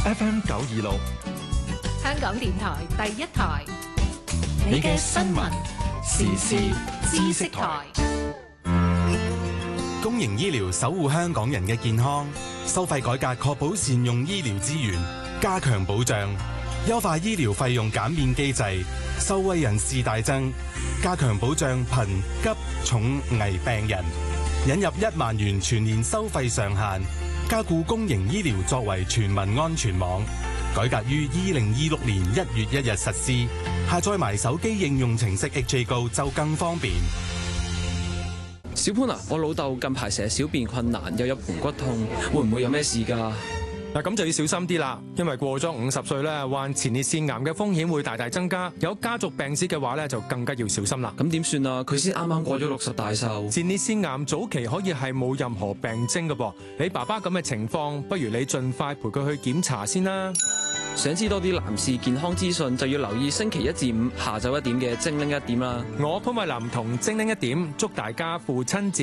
FM 926， 香港電台第一台，你嘅新聞時事知識台。 公營醫療守護香港人嘅健康，收費改革確保善用醫療資源，加強保障，優化醫療費用減免機制，受惠人士大增，加強保障貧急重危病人，引入1萬元全年收費上限，加固公營醫療作為全民安全網，改革於2026年1月1日實施，下載埋手機應用程式 HA Go 就更方便。 小潘啊，我老豆近排成日小便困難，又有盆骨痛，會唔會有咩事㗎？ 嗱，咁就要小心啲啦，因為過咗50歲咧，患前列腺癌嘅風險會大大增加。有家族病史嘅話咧，就更加要小心啦。 咁點算啊？佢先啱啱過咗60大壽。 前列腺癌早期可以係冇任何病徵嘅噃。你爸爸咁嘅情況，不如你盡快陪佢去檢查先啦。 想知多啲男士健康資訊，就要留意星期1至5下晝1點嘅精靈1點啦。 我潘慧琳同精靈1點，祝大家父親節